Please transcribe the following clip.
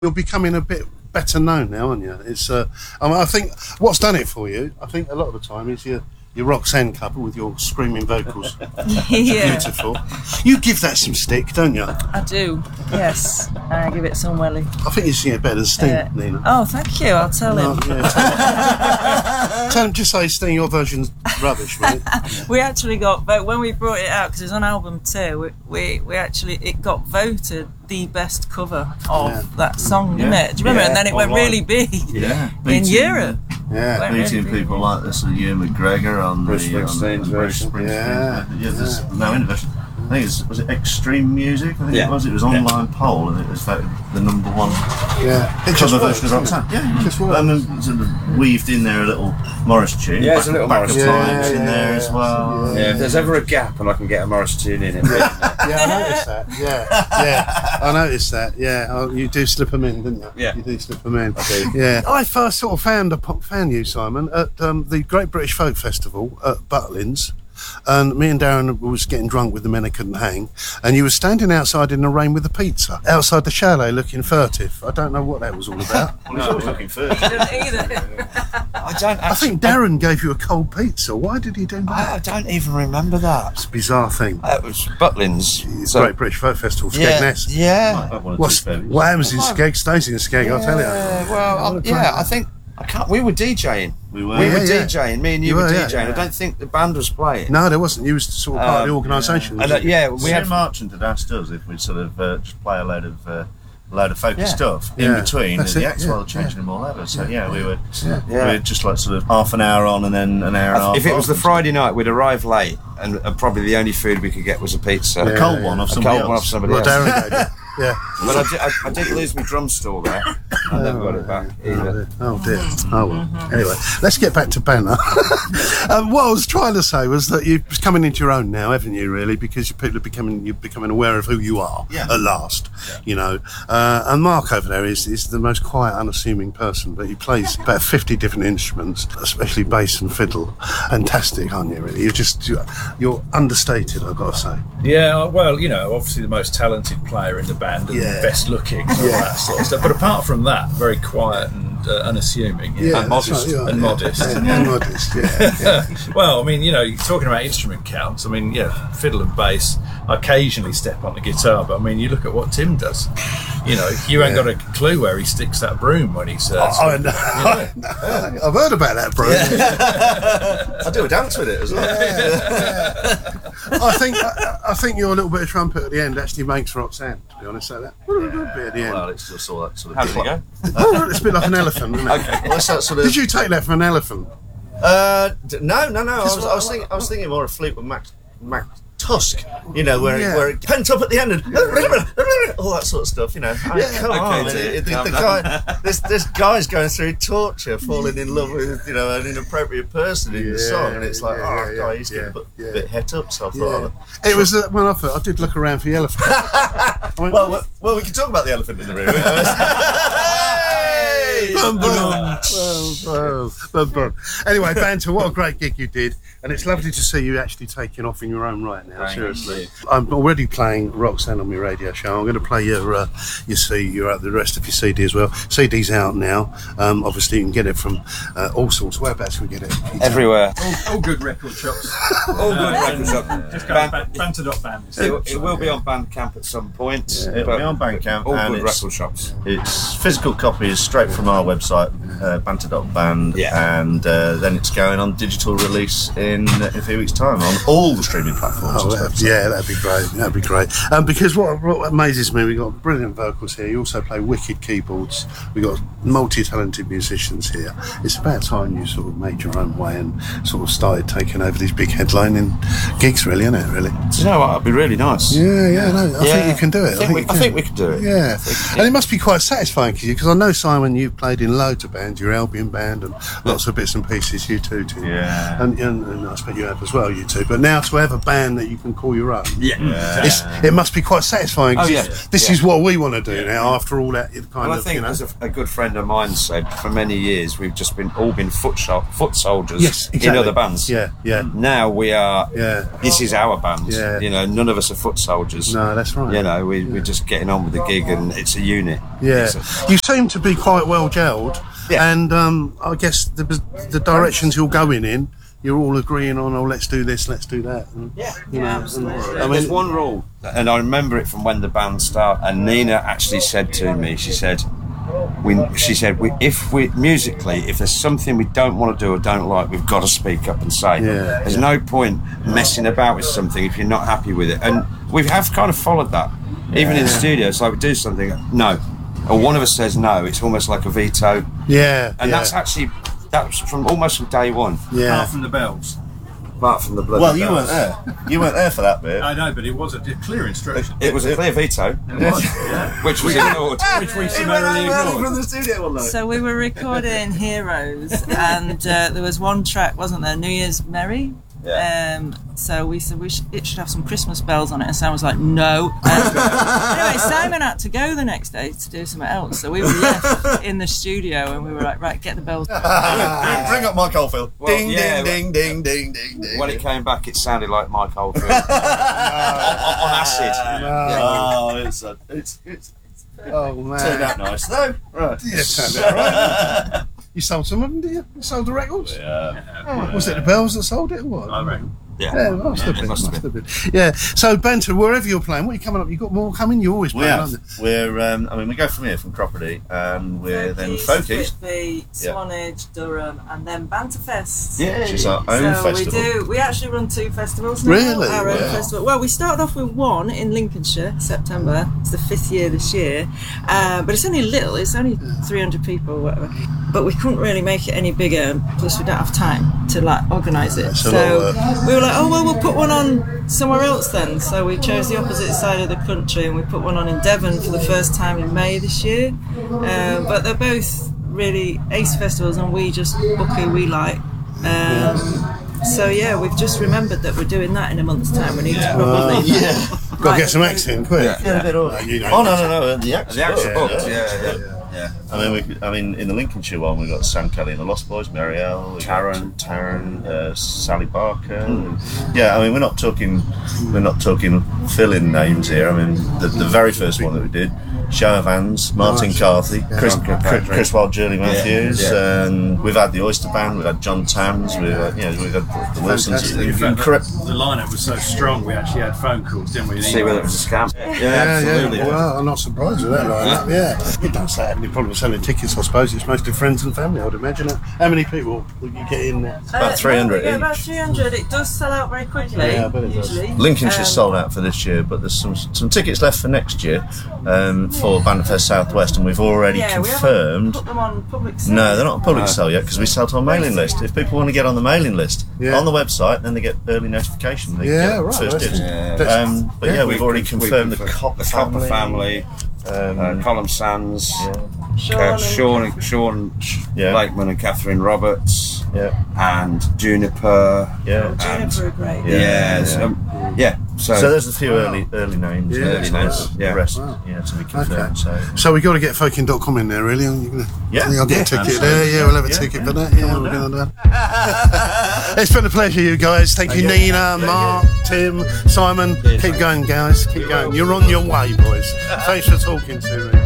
You're becoming a bit better known now, aren't you? It's I think what's done it for you, I think a lot of the time, is your Roxanne couple with your screaming vocals. Yeah. Beautiful. You give that some stick, don't you? I do, yes. I give it some welly. I think you sing it better than Sting, Nina. Oh, thank you, I'll tell him. Tell him, just say, Sting, your version's rubbish, mate. We actually got, when we brought it out, because it was on album 2, we actually, it got voted the best cover of that song, didn't it? Do you remember? And then it went really big in Europe. Yeah, beating people like this and Ewan McGregor on Bruce the Springsteen's version. There's no innovation. I think was it Extreme Music? I think it was online poll, and it was voted the number one cover version of Roxanne. It just works. And then sort of weaved in there a little Morris tune. Yeah, there's a little Morris tune in there yeah, as well. Yeah, if there's ever a gap and I can get a Morris tune in it. I noticed that. Yeah, I noticed that. Yeah, you do slip them in, didn't you? Yeah. You do slip them in. I do. Yeah. I first sort of found you, Simon, at the Great British Folk Festival at Butlins. And me and Darren was getting drunk with the men I couldn't hang, and you were standing outside in the rain with the pizza outside the chalet looking furtive. I don't know what that was all about. I was always looking furtive. I didn't either. I think Darren gave you a cold pizza. Why did he do that? I don't even remember that. It's a bizarre thing. It was Butlins. Great British Folk Festival, Skegness. Yeah. What happens in Skeg stays in Skeg, I'll tell you. Well, I think we were DJing. We were DJing. Me and you were DJing. yeah. I don't think the band was playing. No, there wasn't. You was sort of part of the organisation. We had Marchant had asked us if we'd sort of just play a load of folky stuff in between the acts while changing them all over. So we were just like sort of half an hour on and then an hour and a half. If it was the Friday night, we'd arrive late, and probably the only food we could get was a pizza. A cold one off somebody else. Darren gave you. Yeah. But I did lose my drum stool there. I never got it back either. Oh dear. Oh well. Anyway, let's get back to banter. What I was trying to say was that you're coming into your own now, haven't you? Really, because you're becoming aware of who you are at last. Yeah. You know, and Mark over there is the most quiet, unassuming person, but he plays about 50 different instruments, especially bass and fiddle. Fantastic, aren't you? Really, you're understated, I've got to say. Yeah. Well, obviously the most talented player in the band and best looking and all that sort of stuff. But apart from that, very quiet and unassuming and modest. And modest. And modest, yeah. Well, I mean, you're talking about instrument counts. I mean, fiddle and bass. I occasionally step on the guitar, but I mean, you look at what Tim does. You ain't got a clue where he sticks that broom when he's. I've heard about that broom. I do a dance with it as well. I think your little bit of trumpet at the end actually makes Roxanne, to be honest. So that bit at the end. Well, it's just all that sort of. How did it go? It's a bit like an elephant, isn't it? Okay. Well, that sort of. Did you take that from an elephant? No. I was thinking more of Fleetwood Mac Tusk, where it pent up at the end and all that sort of stuff, Come on, this guy's going through torture, falling in love with, an inappropriate person in the song, and it's like, God, he's getting a bit het up, so I thought... It was, when I did look around for the elephant. Well, we can talk about the elephant in the room. Anyway, Banter, what a great gig you did, and it's lovely to see you actually taking off in your own right now. Seriously, I'm already playing Roxanne on my radio show. I'm going to play the rest of your CD as well. CD's out now. Obviously, you can get it from all sorts. Whereabouts can we get it? Everywhere. All good record shops. All good record shops. Just go to banter.band. It will be on Bandcamp at some point. It'll be on Bandcamp. All and good record shops. It's physical copies straight from our website, banter.band, and then it's going on digital release in a few weeks' time on all the streaming platforms. That'd be great. That'd be great. Because what amazes me, we've got brilliant vocals here. You also play wicked keyboards. We've got multi-talented musicians here. It's about time you sort of made your own way and sort of started taking over these big headlining gigs, really, isn't it? Really. Do you know what? It'd be really nice. I think you can do it. I think we can do it. Yeah, and it must be quite satisfying because I know, Simon, you've played in loads of bands, your Albion band and lots of bits and pieces, you two, Tim. Yeah. And I expect you have as well, you two. But now to have a band that you can call your own, Yeah. it must be quite satisfying. Oh, yeah. This is what we want to do now, after all that kind Well, of, I think, you know. as a good friend of mine said, for many years we've just all been foot soldiers Yes, exactly. in other bands. Yeah, yeah. Now we are. Yeah. This is our band. Yeah. You know, none of us are foot soldiers. No, that's right. You know, we're just getting on with the gig, and it's a unit. Yeah, It's you seem to be quite well gelled, Yeah. and I guess the directions you're going in, you're all agreeing on. Oh, let's do this, let's do that. And, Absolutely. I mean, there's one rule, and I remember it from when the band started. And Nina actually said to me, she said, if there's something we don't want to do or don't like, we've got to speak up and say. Yeah, There's no point messing about with something if you're not happy with it. And we have kind of followed that. Even in the studio, it's like we do something, no. Or one of us says no, it's almost like a veto. Yeah, And that's from almost from day one. yeah. Apart from the bells. Apart from the bloody Well, you bells. weren't there. You weren't there for that bit. I know, but it was a clear instruction. It was a clear veto, which was ignored. Which we summarily ignored. from the studio one night. So we were recording Heroes, and there was one track, wasn't there? New Year's Merry. So we said it should have some Christmas bells on it, and Sam was like, no. Anyway, Simon had to go the next day to do something else, so we were left in the studio, and we were like, right, get the bells. Bring up Mike Oldfield. Well, Ding, yeah, ding, ding, ding, ding, ding. When it came back, it sounded like Mike Oldfield on acid. Oh, it's Oh man, turned out nice though. Right. Yeah, turned out right. You sold some of them, did you? You sold the records? Yeah. Oh, was it the Bells that sold it or what? I reckon. Yeah, it must have been. Yeah. So Banter, wherever you're playing, what are you coming up? You got more coming? You're always We playing, have. aren't you? We're. We go from here, from Cropredy, and we're then Folkies. Whitby, Swanage, Durham, and then Banterfest. Yeah, which is our own So festival. we actually run 2 festivals now. Really? Our own Wow. festival. Well, we started off with one in Lincolnshire, September. It's the 5th year this year. But it's only little, it's only 300 people or whatever. But we couldn't really make it any bigger, plus we don't have time to organise it. That's a lot So of work. we were like, oh well, we'll put one on somewhere else then. So we chose the opposite side of the country, and we put one on in Devon for the first time in May this year. But they're both really ace festivals, and we just book who we like. So yeah, we've just remembered that we're doing that in a month's time. We need to probably Got to get some acts in quick. Yeah, a bit of. You know. Oh no! The actual The actual book. book, yeah. I mean, in the Lincolnshire one, we've got Sam Kelly and the Lost Boys, Marielle, Taryn, Sally Barker. Yeah, I mean, we're not talking fill-in names here. I mean, the very first one that we did, Show Vans, Martin Carthy, Chris Wild, Shirley Matthews, and we've had the Oyster Band, we've had John Tams, we've had the Wilsons. In fact, the lineup was so strong, we actually had phone calls, didn't we? See whether it was a scam. Yeah. Well, I'm not surprised with that. Like, yeah. It does have any problem selling tickets, I suppose. It's mostly friends and family, I would imagine. How many people will you get in there? About 300 we get each. about 300. It does sell out very quickly. Yeah, I bet it does. Usually. Lincolnshire's sold out for this year, but there's some tickets left for next year for Banterfest Southwest, and we've already We haven't confirmed. put them on public sale. No, they're not on public sale yet because we sell to our mailing list. If people want to get on the mailing list on the website, then they get early notification. They Yeah, get right. first dibs. That's- But yeah, we've already confirmed the Copper family, Colin Sands, Sean Blakeman and Catherine Roberts, and Juniper. Juniper are great. So there's a few early names. Yeah, early names. yeah. The rest, to be confirmed. So we got to get Folking.com in there, really. Yeah. I think I'll get a ticket there. Yeah, we'll have a ticket for that. Yeah, we'll get on that. It's been a pleasure, you guys. Thank you, Nina, Mark, Tim, Simon. Keep going, guys. Keep going. You're on your way, boys. Thanks for talking to me.